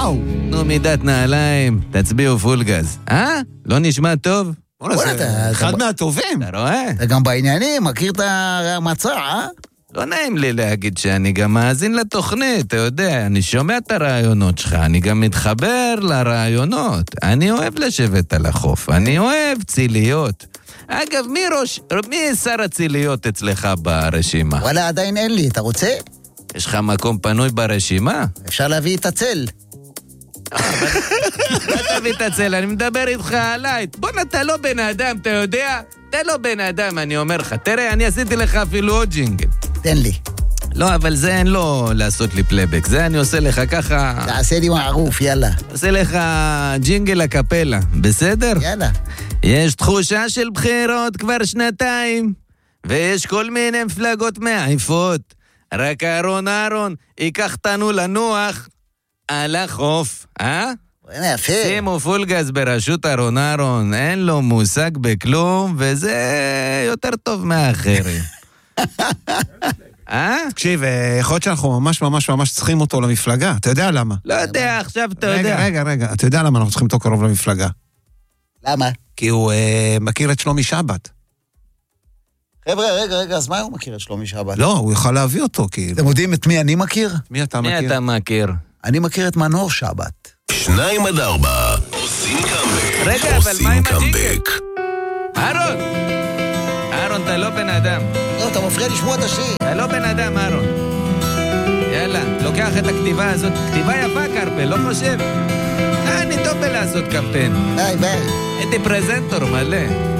וואו. נו, מידת נעליים, תצביעו פול גז. לא נשמע טוב? אחד מהטובים. אתה רואה? אתה גם בעניינים, מכיר את המצע, לא נעים לי להגיד שאני גם מאזין לתוכנית, אתה יודע, אני שומע את הרעיונות שלך, אני גם מתחבר לרעיונות. אני אוהב לשבת על החוף, אני אוהב ציליות. אגב, מי שר הציליות אצלך ברשימה? וואלה, עדיין אין לי, אתה רוצה? יש לך מקום פנוי ברשימה? אפשר להביא את הצל. אתה תביא את הצל, אני מדבר איתך עליי. בוא, אתה לא בן אדם, אתה יודע? אתה לא בן אדם, אני אומר לך. תראה, אני עשיתי לך אפילו עוד ג'ינגל. תן לי. לא, אבל זה אין לו לעשות לי פלייבק. זה אני עושה לך ככה... תעשה לי מערוף, יאללה. עושה לך ג'ינגל הקפלה, בסדר? יאללה. יש תחושה של בחירות כבר שנתיים, ויש כל מיני מפלגות מעיפות. רק אהרון ייקח אותנו לנוח על החוף, יפה. שימו פול גז בראשות אהרון, אין לו מושג בכלום, וזה יותר טוב מהאחרים. תקשיב, יכול להיות שאנחנו ממש צריכים אותו למפלגה. אתה יודע למה? לא יודע, עכשיו אתה יודע. רגע, אתה יודע למה אנחנו צריכים אותו קרוב למפלגה? למה? כי הוא מכיר את שלומי שבת. חבר'ה, רגע, אז מה הוא מכיר את שלומי שבת? לא, הוא יוכל להביא אותו, כאילו. אתם יודעים את מי אני מכיר? מי אתה מכיר? אני מכיר את מנור שבת. 2-4 עושים קאמבק. רגע, אבל מה עם הג'ינגל? אהרון, אתה לא בן אדם. לא, אתה מפריע לשמוע את השיר. אתה לא בן אדם, אהרון. יאללה, לוקח את הכתיבה הזאת. כתיבה יפה, קרפל, לא חושב? אני טוב בלעשות קמפיין. ביי. הייתי פרזנטור מלא.